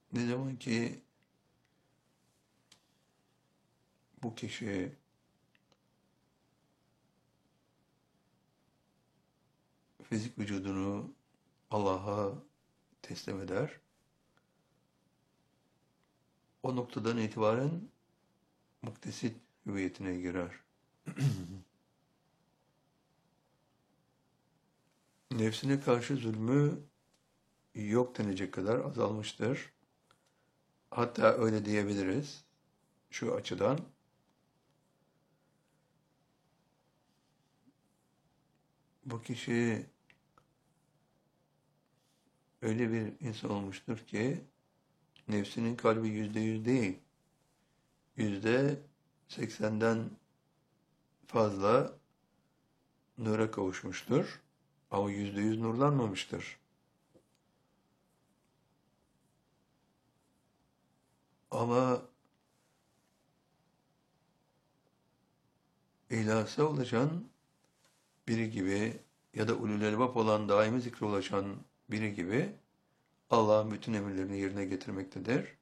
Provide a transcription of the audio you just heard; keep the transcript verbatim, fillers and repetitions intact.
Ne zaman ki bu kişi fizik vücudunu Allah'a teslim eder, o noktadan itibaren muktesit hüviyetine girer. Nefsine karşı zulmü yok denecek kadar azalmıştır. Hatta öyle diyebiliriz şu açıdan. Bu kişi öyle bir insan olmuştur ki nefsinin kalbi yüzde yüz değil, yüzde seksenden fazla nura kavuşmuştur. Ama yüzde yüz nurlanmamıştır. Ama ilahsa ulaşan biri gibi ya da ulul elbap olan daimi zikre ulaşan biri gibi Allah'ın bütün emirlerini yerine getirmektedir.